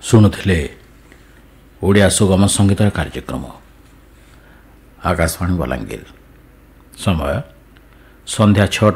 ଶୁଣୁଥିଲେ ଓଡ଼ିଆ ସୁଗମ ସଙ୍ଗୀତର କାର୍ଯ୍ୟକ୍ରମ। ଆକାଶବାଣୀ ବଲାଙ୍ଗୀର। ସମୟ ସନ୍ଧ୍ୟା 6ଟା।